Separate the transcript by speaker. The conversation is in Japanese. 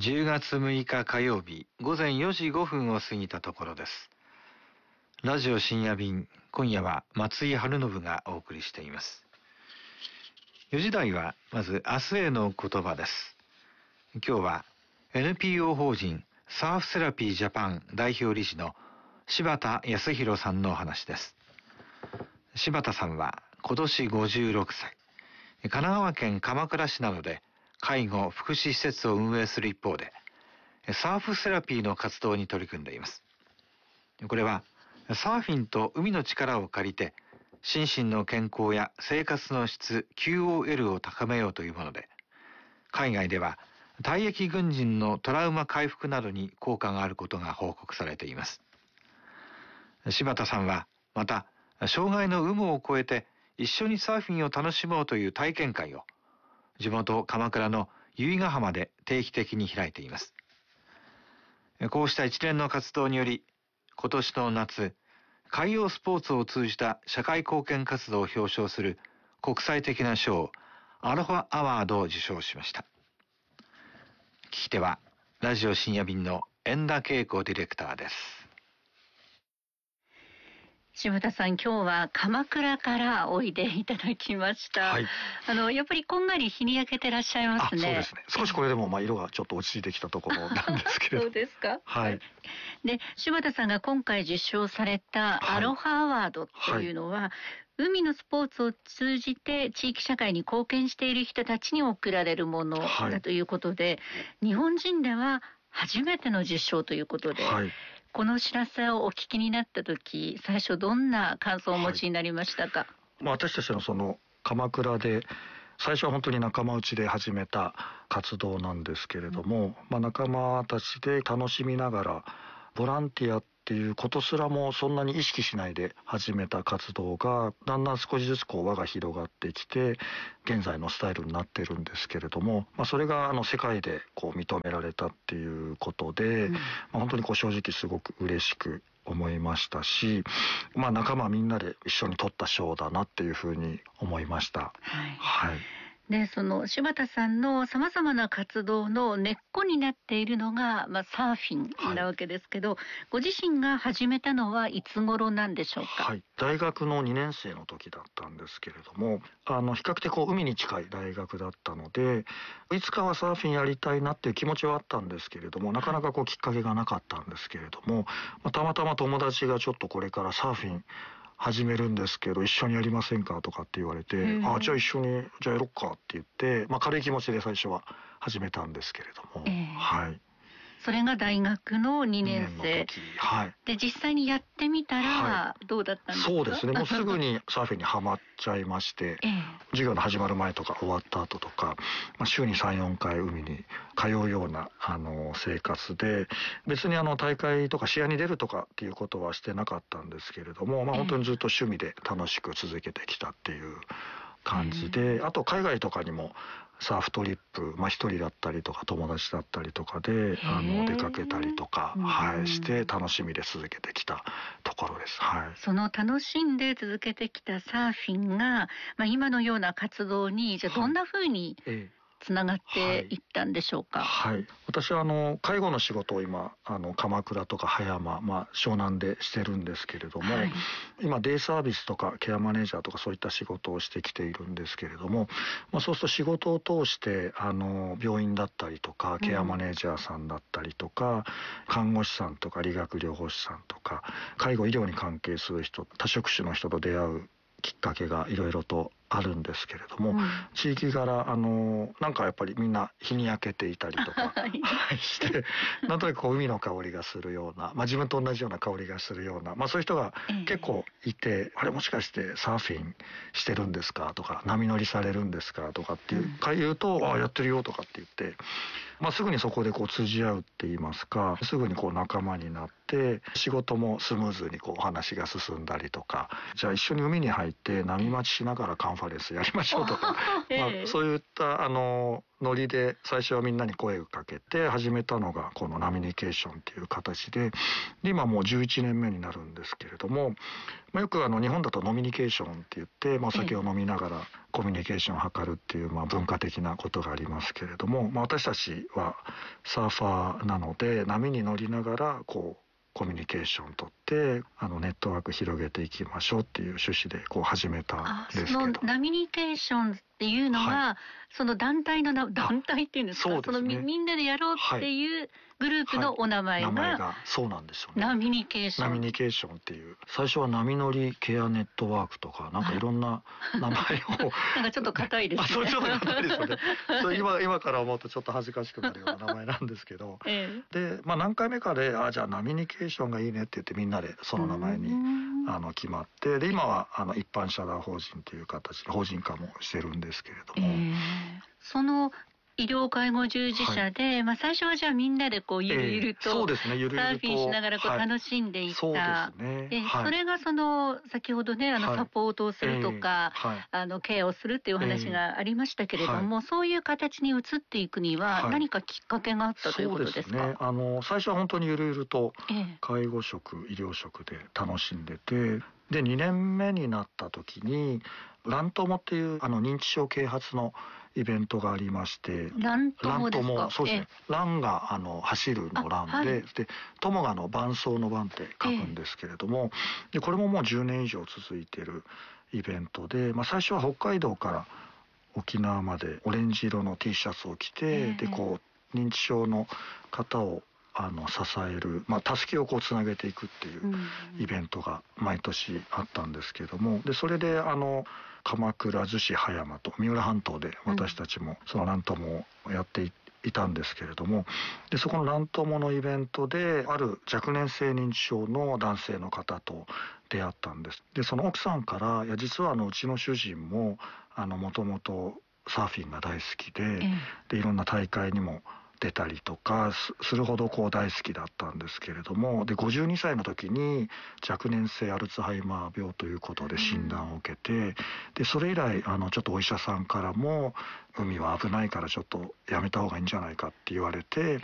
Speaker 1: 10月6日火曜日午前4時5分を過ぎたところです。ラジオ深夜便、今夜は松井春信がお送りしています。4時台はまず明日への言葉です。今日は NPO 法人サーフセラピージャパン代表理事の柴田康弘さんのお話です。柴田さんは今年56歳、神奈川県鎌倉市などで介護・福祉施設を運営する一方で、サーフセラピーの活動に取り組んでいます。これはサーフィンと海の力を借りて心身の健康や生活の質 QOL を高めようというもので、海外では退役軍人のトラウマ回復などに効果があることが報告されています。柴田さんはまた、障害の有無を超えて一緒にサーフィンを楽しもうという体験会を地元鎌倉の由比ヶ浜で定期的に開いています。こうした一連の活動により、今年の夏、海洋スポーツを通じた社会貢献活動を表彰する国際的な賞、アロハアワードを受賞しました。聞き手はラジオ深夜便の遠田恵子ディレクターです。
Speaker 2: 柴田さん、今日は鎌倉からおいでいただきました。はい、やっぱりこんがり日に焼けてらっしゃいますね。
Speaker 3: そうですね。少しこれでも色がちょっと落ち着いてきたところなんですけれど。
Speaker 2: そうですか。
Speaker 3: はい。
Speaker 2: で、柴田さんが今回受賞されたアロハアワードというのは、海のスポーツを通じて地域社会に貢献している人たちに贈られるものだということで、日本人では初めての受賞ということで、この知らせをお聞きになったとき、最初どんな感想をお持ちになりましたか？
Speaker 3: 私たちのその鎌倉で最初は本当に仲間内で始めた活動なんですけれども、仲間たちで楽しみながらボランティアっていうことすらもそんなに意識しないで始めた活動がだんだん少しずつ輪が広がってきて現在のスタイルになってるんですけれども、それが世界で認められたっていうことで、本当に正直すごく嬉しく思いましたし、仲間みんなで一緒に取った賞だなっていうふうに思いました。はい。
Speaker 2: で、その柴田さんのさまざまな活動の根っこになっているのが、サーフィンなわけですけど、ご自身が始めたのはいつ頃なんでしょうか？
Speaker 3: 大学の2年生の時だったんですけれども、比較的海に近い大学だったので、いつかはサーフィンやりたいなっていう気持ちはあったんですけれども、なかなかきっかけがなかったんですけれども、たまたま友達がちょっとこれからサーフィン始めるんですけど一緒にやりませんかとかって言われて、じゃあ一緒にじゃあやろっかって言って、軽い気持ちで最初は始めたんですけれども、
Speaker 2: それが大学の2年生で、実際にやってみたらどうだったんですか？
Speaker 3: そうですね、もうすぐにサーフィンにはまっちゃいまして、授業の始まる前とか終わった後とか、週に 3,4 回海に通うような生活で、別に大会とか試合に出るとかっていうことはしてなかったんですけれども、本当にずっと趣味で楽しく続けてきたっていう感じで、あと海外とかにもサーフトリップ、一人だったりとか友達だったりとかで出かけたりとか、して楽しみで続けてきたところです。
Speaker 2: その楽しんで続けてきたサーフィンが、今のような活動にじゃあどんな風につながっていったんでしょうか？
Speaker 3: 私は介護の仕事を今鎌倉とか葉山、湘南でしてるんですけれども、今デイサービスとかケアマネージャーとかそういった仕事をしてきているんですけれども、そうすると仕事を通して病院だったりとかケアマネージャーさんだったりとか、看護師さんとか理学療法士さんとか介護医療に関係する人、多職種の人と出会うきっかけがいろいろとあるんですけれども、地域柄なんかやっぱりみんな日に焼けていたりとかしてなんとなく海の香りがするような、自分と同じような香りがするような、そういう人が結構いて、あれもしかしてサーフィンしてるんですかとか、波乗りされるんですかとかっていう言うと、やってるよとかって言って、すぐにそこで通じ合うって言いますか、すぐに仲間になって、 って仕事もスムーズにこうお話が進んだりとか、じゃあ一緒に海に入って波待ちしながらカンファレンスやりましょうとか、そういったノリで最初はみんなに声をかけて始めたのがこのナミニケーションっていう形で、今もう11年目になるんですけれども、よく日本だとノミニケーションって言って、お酒を飲みながらコミュニケーションを図るっていう文化的なことがありますけれども、私たちはサーファーなので波に乗りながらこうコミュニケーションをとってネットワーク広げていきましょうっていう趣旨でこう始めたんですけど、
Speaker 2: そのナミニケーションっていうのは、その団体の団体っていうんですか、
Speaker 3: そうですね、
Speaker 2: そのみんなでやろうっていうグループのお名前が、
Speaker 3: そうなんですよね、
Speaker 2: ナミニケーション。
Speaker 3: ナミニケーションっていう、最初は波乗りケアネットワークとかなんかいろんな名前を
Speaker 2: なんかちょっと硬いですね。
Speaker 3: そうちょっと硬いですよねそれ今から思うとちょっと恥ずかしくなるような名前なんですけど、で、何回目かでじゃあナミニケーションがいいねって言ってみんなでその名前に決まって、で今は一般社団法人という形で法人化もしてるんですけれども、
Speaker 2: その医療介護従事者で、最初はじゃあみんなでこうゆるゆると、
Speaker 3: そうですね、ゆるゆると
Speaker 2: サーフィンしながらこう楽しんでいった、
Speaker 3: そうですね、
Speaker 2: それがその先ほどねサポートをするとか、ケアをするっていうお話がありましたけれども、そういう形に移っていくには何かきっかけがあったということですか？
Speaker 3: そうですね、最初は本当にゆるゆると介護職、医療職で楽しんでて、で2年目になった時にラントモっていう認知症啓発のイベントがありまして、
Speaker 2: ラントモですか？
Speaker 3: そうですね、ランが走るのランで、で友が伴走の伴って書くんですけれども、でこれももう10年以上続いているイベントで、最初は北海道から沖縄までオレンジ色の T シャツを着て、でこう認知症の方を支える、たすきをこうつなげていくっていうイベントが毎年あったんですけれども、でそれで鎌倉、逗子、葉山と三浦半島で私たちもそのラントモをやっていたんですけれども、でそこのラントモのイベントである若年性認知症の男性の方と出会ったんです。でその奥さんから、いや実はうちの主人ももともとサーフィンが大好きで、でいろんな大会にも出たりとかするほどこう大好きだったんですけれども、で52歳の時に若年性アルツハイマー病ということで診断を受けて、でそれ以来ちょっとお医者さんからも海は危ないからちょっとやめた方がいいんじゃないかって言われて、